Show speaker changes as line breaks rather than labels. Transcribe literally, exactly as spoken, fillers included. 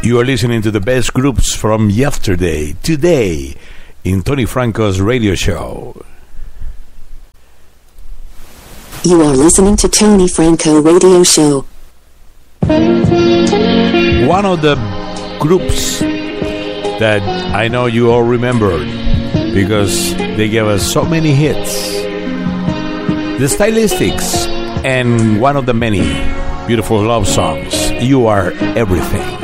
You are listening to the best groups from yesterday, today, in Tony Franco's radio show.
You are listening to Tony Franco Radio Show.
One of the groups that I know you all remembered because they gave us so many hits. The Stylistics, and one of the many beautiful love songs, You Are Everything.